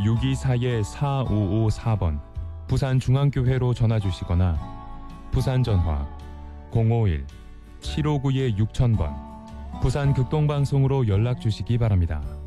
624-4554번 부산중앙교회로 전화주시거나 부산전화 051-759-6000번 부산극동방송으로 연락주시기 바랍니다.